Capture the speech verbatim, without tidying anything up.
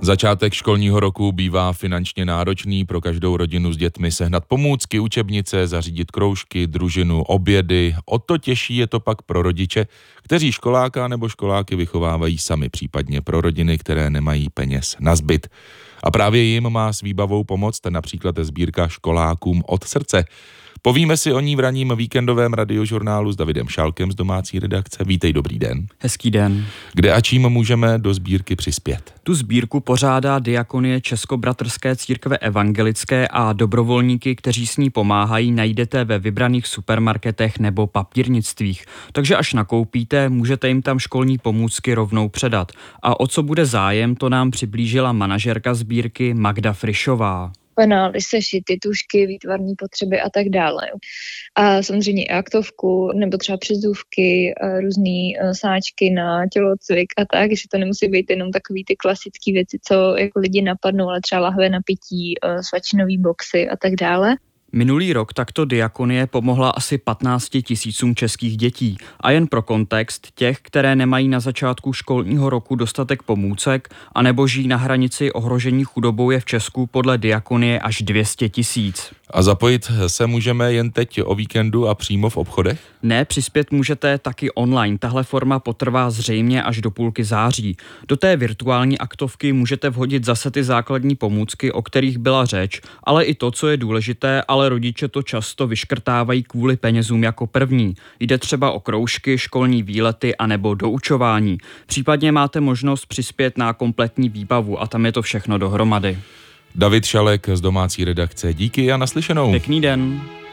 Začátek školního roku bývá finančně náročný, pro každou rodinu s dětmi sehnat pomůcky, učebnice, zařídit kroužky, družinu, obědy. O to těžší je to pak pro rodiče, kteří školáka nebo školáky vychovávají sami, případně pro rodiny, které nemají peněz na zbyt. A právě jim má s výbavou pomoct například sbírka Školákům od srdce. Povíme si o ní v ranním víkendovém radiožurnálu s Davidem Šálkem z domácí redakce. Vítej, dobrý den. Hezký den. Kde a čím můžeme do sbírky přispět? Tu sbírku pořádá Diakonie Českobratrské církve evangelické a dobrovolníky, kteří s ní pomáhají, najdete ve vybraných supermarketech nebo papírnictvích. Takže až nakoupíte, můžete jim tam školní pomůcky rovnou předat. A o co bude zájem, to nám přiblížila manažerka sbírky Magda Frišová. Penály, sešity, tužky, výtvarní potřeby a tak dále. A samozřejmě i aktovku, nebo třeba přezůvky, různý sáčky na tělocvik a tak, že to nemusí být jenom takový ty klasické věci, co jako lidi napadnou, ale třeba lahve na pití, svačinový boxy a tak dále. Minulý rok takto Diakonie pomohla asi patnácti tisícům českých dětí. A jen pro kontext, těch, které nemají na začátku školního roku dostatek pomůcek anebo žijí na hranici ohrožení chudobou, je v Česku podle Diakonie až dvě stě tisíc. A zapojit se můžeme jen teď o víkendu a přímo v obchodech? Ne, přispět můžete taky online. Tahle forma potrvá zřejmě až do půlky září. Do té virtuální aktovky můžete vhodit zase ty základní pomůcky, o kterých byla řeč, ale i to, co je důležité, ale rodiče to často vyškrtávají kvůli penězům jako první. Jde třeba o kroužky, školní výlety anebo doučování. Případně máte možnost přispět na kompletní výbavu a tam je to všechno dohromady. David Šalek z domácí redakce. Díky a naslyšenou. Pěkný den.